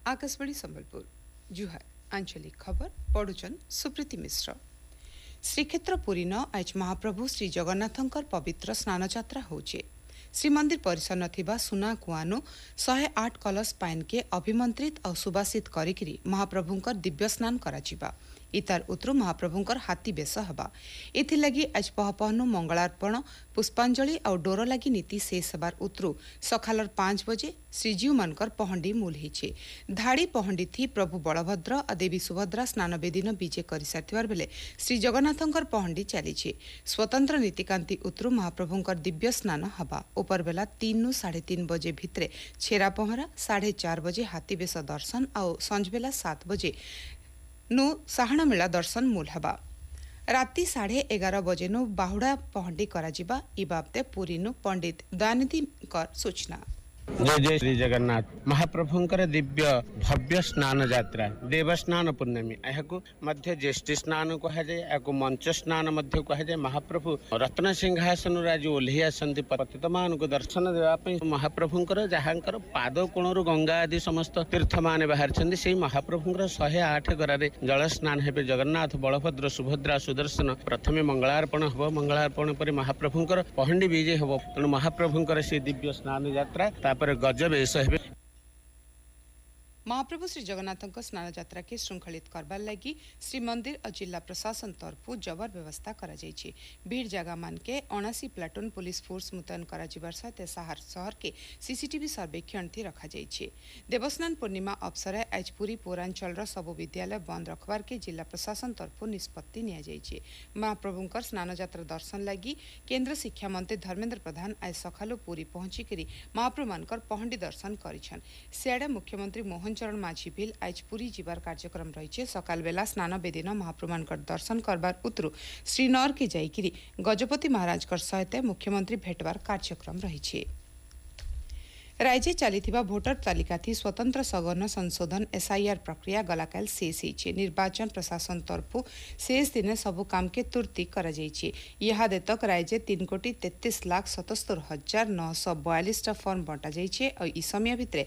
आकाशवाणी संबलपुर जुहार आंचलिक खबर पढ़ुचन सुप्रीति मिश्र। श्रीक्षेत्र पुरी न आज महाप्रभु श्री जगन्नाथंकर पवित्र स्नान यात्रा होचे। श्रीमंदिर परिसर नथिबा सुना कुआनु 108 कलश पाइन के अभिमंत्रित और सुबासित करिकिरी महाप्रभुंकर दिव्य स्नान कराजिबा। इतार उत्रु महाप्रभुंकर हाथी बेस हबा। एथिलागी आज पहपहनु मंगलार्पण पुष्पांजलि और डोर लगी नीति शेष हबार उत्रु सखालर 5 बजे श्रीजीव मानकर पहंडी मूल हिचे। धाड़ी पहंडी थी प्रभु बलभद्र और देवी सुभद्रा स्नान बेदिन विजे कर सारिथिबार बेले श्री जगन्नाथंकर पहंडी चलीचे। स्वतंत्र नीतिकांति उत्रु महाप्रभुंकर दिव्य स्नान हबा। उपर बेला 3 नु 3:30 बजे भितरे छेरा पहरा 4:30 बजे हाथी बेस दर्शन और संजबेला 7 बजे नु साहण मेला दर्शन मूल हबा। राति 11:30 बजे नु बाहुड़ा पहंडी कराजिबा। इ बाबते पुरी नु पंडित दयानिधि कर सूचना। जय जय श्री जगन्नाथ महाप्रभुंकर दिव्य भव्य स्नान यात्रा देव स्नान पूर्णमी यहाकू मध्य ज्येष्ठ स्नान कहा जाए। याकू मंच स्नान मध्य कहा जाए। महाप्रभु रत्न सिंहासन आज ओह्लि आसंती पतित मान को दर्शन देवाई। महाप्रभुंकर जहाँकर पाद कोणरू गंगा आदि समस्त तीर्थ मान बाहर से महाप्रभुंकर 108 गरारे जल स्नान हेबे। जगन्नाथ बलभद्र सुभद्रा सुदर्शन प्रथमे मंगलार्पण हम। मंगलार्पण पर महाप्रभुंकर पहंडी विजे हम। तेणु महाप्रभुंकर से दिव्य स्नान यात्रा गजबेश हेबे। महाप्रभु श्री जगन्नाथ स्नान यात्रा के श्रृंखलित करबार लगी श्री मंदिर और जिला प्रशासन तरफु जबर व्यवस्था करा जायछि। भीड़ जगह मान के 79 प्लाटून पुलिस फोर्स मुतयन करा जिबार सहित शहर के सीसीटीवी सर्वेक्षण थी रखा जायछि। देवस्नान पूर्णिमा अवसर आज पुरी पौरांचल सबु विद्यालय बंद रखबार के जिला प्रशासन तरफु निष्पत्ति निया जायछि। महाप्रभुंकर स्नान यात्रा दर्शन लगी केंद्र शिक्षा मंत्री धर्मेंद्र प्रधान आज सखालु पुरी पहुंचिकरी महाप्रभु मानकर पहंडी दर्शन करिछन। सियाड़े मुख्यमंत्री मोहन चरण माझी बिल आज पुरी जीवार कार्यक्रम रही। सकाल बेला स्नान बेदिन महाप्रभुंकर दर्शन करबार उत्रु श्रीनगर के जाइकिरी गजपति महाराज सहित मुख्यमंत्री भेटबार कार्यक्रम रही। राज्य चलीथिबा भोटर तालिका थी स्वतंत्र सघन संशोधन SIR प्रक्रिया गलाकाल शेष होइछे। निर्वाचन प्रशासन तरफु शेष दिन सबु काम के तुर्ती करा जाइछे। इहादे तक राज्य 3,33,77,942 टा फॉर्म बंटा जाइछे और इ समय भितरे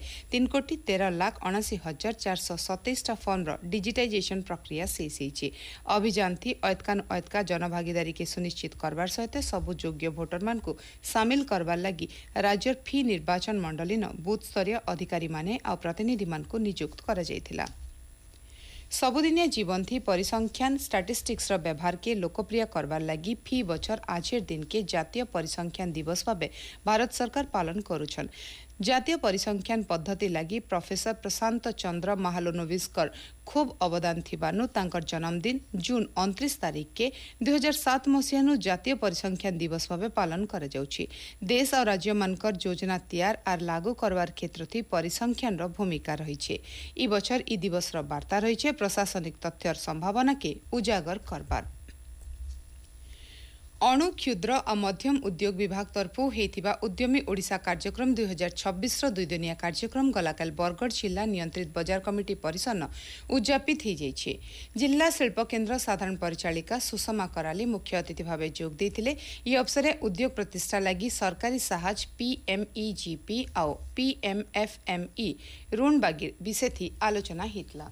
3,13,79,427 टा फॉर्म रो डिजिटाइजेशन प्रक्रिया शेष होइछे। अभियान थी अयतका जनभागीदारी के सुनिश्चित करबार सहित सबु योग्य भोटर मान को शामिल करबार लगी राज्य फी निर्वाचन मंडल बूथ स्तरीय अधिकारी माने और प्रतिनिधि मान को नियुक्त करा जायथिला। सबुदिनिया जीवन थी परिसंख्यान स्टैटिस्टिक्स रो व्यवहार के लोकप्रिय करबार लगी फी बछर आजेर दिन के जातीय परिसंख्यान दिवस भावे भारत सरकार पालन करुछन। जातीय परिसंख्यान पद्धति लगी प्रोफेसर प्रशांत चंद्र महालोनोविस्कर खूब अवदान थिबानु तांकर जन्मदिन जून 29 तारीख के 2007 मसीहानु जातीय परिसंख्यान दिवस भावे पालन करा जाउछि। देश और राज्य मानकर योजना तैयार आर लागू करवार क्षेत्र थी परिसंख्यान रो भूमिका रहिछे। इ बछर इ दिवस रो वार्ता रहिछे प्रशासनिक तथ्यर संभावना के उजागर करबार। अणु क्षुद्र और मध्यम उद्योग विभाग तरफु हेतिबा उद्यमी ओडिशा कार्यक्रम 2026 रो 2 दिनिया कार्यक्रम गलाकाल बरगढ़ जिला नियंत्रित बजार कमिटी परिसर न उद्यापित हो जाइछे। जिला शिल्प केन्द्र साधारण परिचालिका सुषमा कराली मुख्य अतिथि भावे जोग देथिले। इ अवसरे उद्योग प्रतिष्ठा लगी सरकारी साहाज PMEGP और PMFME ऋण बागिर विषय थी आलोचना हितला।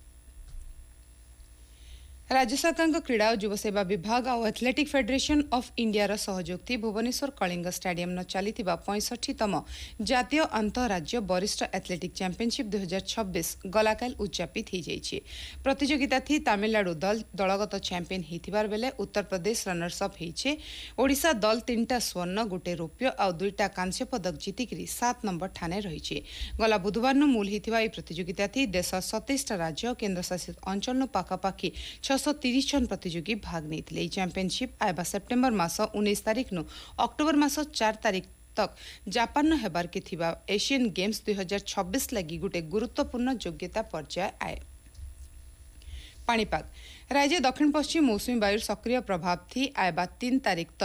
राज्य सरकार क्रीड़ा और युव सेवा विभाग और एथलेटिक फेडरेशन ऑफ इंडिया रो सहयोग थी भुवनेश्वर कलिंग स्टेडियम न चलीथिबा 65तम जातीय अंतरराज्य वरिष्ठ एथलेटिक चैंपियनशिप 2026 गलाकाल उद्यापित हो जाइछे। प्रतियोगिता थी तमिलनाडु दल दलगत चैंपियन हिथिबार बेले उत्तर प्रदेश रनर्स अप हिचे। ओडिशा दल 3टा स्वर्ण 1 रौप्य और 2टा कांस्य पदक जीतिकरी 7 नंबर ठाने रहिछे। गला बुधवार नु मूल हिथिबा ई प्रतियोगिता थी देश 27टा राज्य और केंद्र शासित अंचल नु पाखापाखी 630 जन प्रतियोगी भाग नहीं। चैंपियनशिप आयबा सेप्टेम्बर मास 19 तारीख नु अक्टोबर मास 4 तारीख तक जापान न हेबार के थिबा एशियन गेम्स 2026 लगी गोटे गुरुत्वपूर्ण योग्यता पर्याय आए। पाणीपाग राज्य दक्षिण पश्चिम मौसुमी वायु सक्रिय प्रभाव थी आयबा 3 तारीख तक